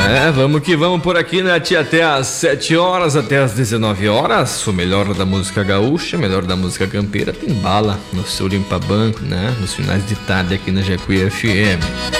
Vamos que vamos por aqui, né, tia? Até às 7 horas, até às 19 horas. O melhor da música gaúcha, o melhor da música campeira tem bala no seu limpa-banco, né? Nos finais de tarde aqui na Jacuí FM.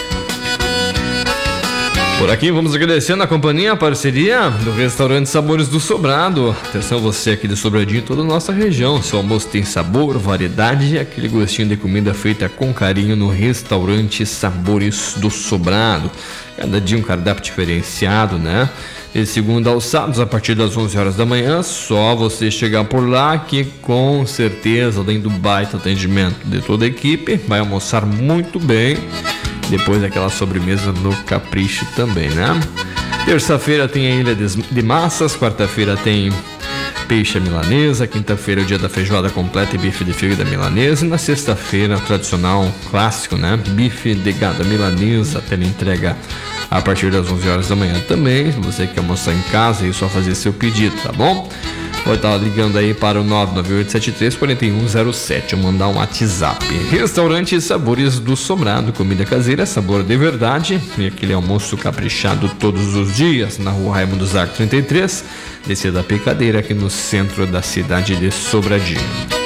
Por aqui vamos agradecendo a companhia, a parceria do Restaurante Sabores do Sobrado. Atenção você aqui de Sobradinho e toda a nossa região. Seu almoço tem sabor, variedade e aquele gostinho de comida feita com carinho no Restaurante Sabores do Sobrado. Cada dia um cardápio diferenciado, né? De segunda aos sábados, a partir das 11 horas da manhã, só você chegar por lá que com certeza, além do baita atendimento de toda a equipe, vai almoçar muito bem. Depois daquela sobremesa no capricho também, né? Terça-feira tem a Ilha de Massas, quarta-feira tem peixe à milanesa, quinta-feira é o dia da feijoada completa e bife de fígado à milanesa, e na sexta-feira, tradicional, clássico, né? Bife de gado à milanesa, teleentrega a partir das 11 horas da manhã também. Se você quer almoçar em casa, é só fazer seu pedido, tá bom? Pode estar ligando aí para o 99873-4107 ou mandar um WhatsApp. Restaurante Sabores do Sobrado, comida caseira, sabor de verdade e aquele almoço caprichado todos os dias na rua Raimundo Zarco 33, descida da Picadeira, aqui no centro da cidade de Sobradinho.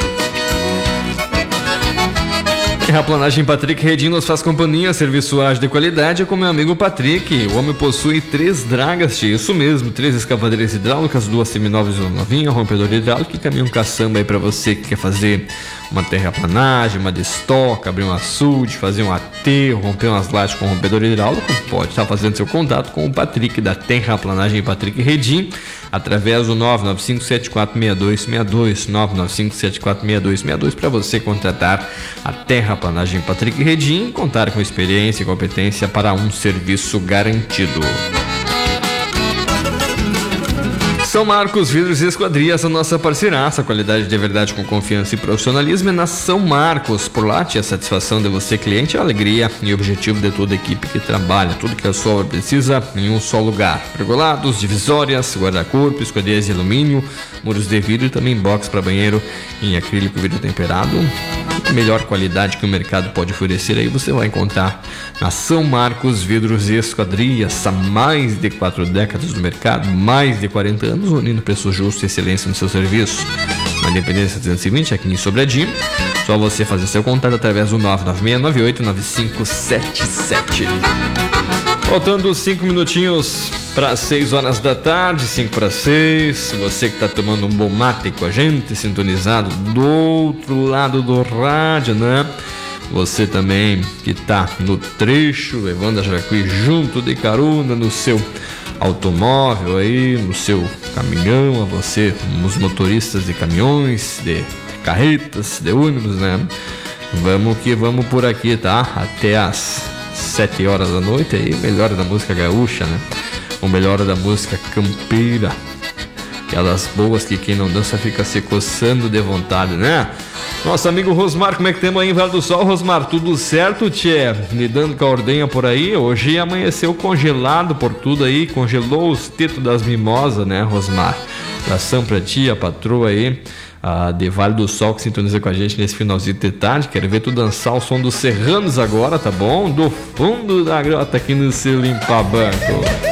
Terraplanagem Patrick Redin nos faz companhia, serviço ágil de qualidade é com meu amigo Patrick. O homem possui 3 dragas, isso mesmo, 3 escavadeiras hidráulicas, 2 seminovas e uma novinha, rompedor hidráulico e caminhão caçamba aí para você que quer fazer uma terraplanagem, uma destoca, abrir um açude, fazer um aterro, romper umas lajes com rompedor hidráulico. Pode estar fazendo seu contato com o Patrick da Terraplanagem Patrick Redin através do 995746262, 995746262 para você contratar a Terraplanagem Patrick Redin, contar com experiência e competência para um serviço garantido. São Marcos Vidros e Esquadrias, a nossa parceiraça, qualidade de verdade com confiança e profissionalismo é na São Marcos. Por lá, a satisfação de você, cliente, a alegria e objetivo de toda a equipe que trabalha. Tudo que a sua obra precisa em um só lugar. Pergolados, divisórias, guarda-corpo, esquadrias de alumínio, muros de vidro e também box para banheiro em acrílico vidro temperado. A melhor qualidade que o mercado pode oferecer aí você vai encontrar na São Marcos Vidros e Esquadrias. Há mais de 4 décadas no mercado, mais de 40 anos, unindo preço justo e excelência no seu serviço. Na Independência 220, aqui em Sobradinho, só você fazer seu contato através do 996989577. Faltando 5 minutinhos para 6 horas da tarde, 5 para 6. Você que está tomando um bom mate com a gente, sintonizado do outro lado do rádio, né? Você também que está no trecho, levando a Jacuí junto de carona no seu automóvel aí, no seu caminhão, a você, os motoristas de caminhões, de carretas, de ônibus, né? Vamos que vamos por aqui, tá? Até às 7 horas da noite aí, melhor da música gaúcha, né? O melhor da música campeira. Aquelas boas que quem não dança fica se coçando de vontade, né? Nosso amigo Rosmar, como é que temos aí em Vale do Sol, Rosmar? Tudo certo, tchê? Lidando com a ordenha por aí? Hoje amanheceu congelado por tudo aí, congelou os tetos das mimosas, né, Rosmar? Abração pra ti, a patroa aí, a de Vale do Sol, que sintoniza com a gente nesse finalzinho de tarde. Quero ver tu dançar o som dos Serranos agora, tá bom? Do fundo da grota aqui no seu Limpa Banco.